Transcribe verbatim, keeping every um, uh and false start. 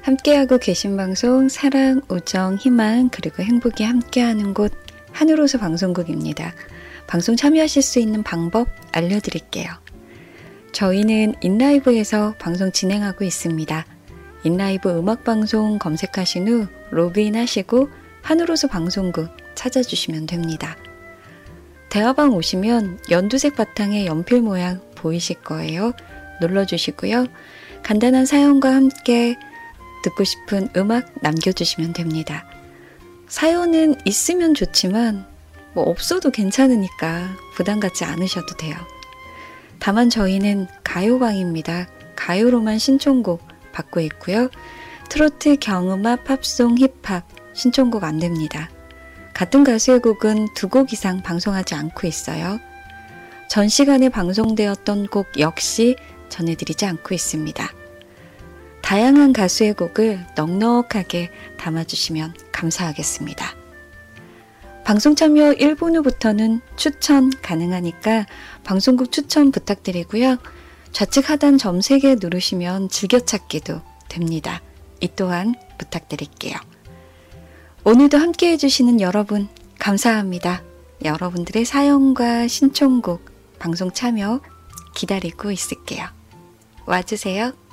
함께하고 계신 방송 사랑, 우정, 희망 그리고 행복이 함께하는 곳 하늘호수 방송국입니다. 방송 참여하실 수 있는 방법 알려드릴게요. 저희는 인라이브에서 방송 진행하고 있습니다. 인라이브 음악방송 검색하신 후 로그인 하시고 하늘호수 방송국 찾아주시면 됩니다. 대화방 오시면 연두색 바탕에 연필 모양 보이실 거예요. 눌러주시고요. 간단한 사연과 함께 듣고 싶은 음악 남겨주시면 됩니다. 사연은 있으면 좋지만 뭐 없어도 괜찮으니까 부담 갖지 않으셔도 돼요. 다만 저희는 가요방입니다. 가요로만 신청곡 받고 있고요. 트로트, 경음악, 팝송, 힙합 신청곡 안 됩니다. 같은 가수의 곡은 두 곡 이상 방송하지 않고 있어요. 전 시간에 방송되었던 곡 역시 전해드리지 않고 있습니다. 다양한 가수의 곡을 넉넉하게 담아주시면 감사하겠습니다. 방송 참여 일 분 후부터는 추천 가능하니까 방송국 추천 부탁드리고요. 좌측 하단 점 세 개 누르시면 즐겨찾기도 됩니다. 이 또한 부탁드릴게요. 오늘도 함께 해주시는 여러분 감사합니다. 여러분들의 사연과 신청곡 방송 참여 기다리고 있을게요. 와주세요.